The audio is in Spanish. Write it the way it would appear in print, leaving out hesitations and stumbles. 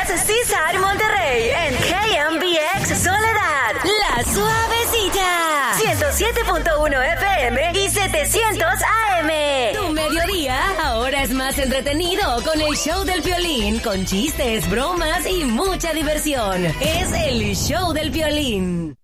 es Seaside Monterrey en KMBX Soledad. La Suavecita. 107.1 FM y 700 AM. Tu mediodía ahora es más entretenido con el show del Piolín, con chistes, bromas y mucha diversión. Es el show del Piolín.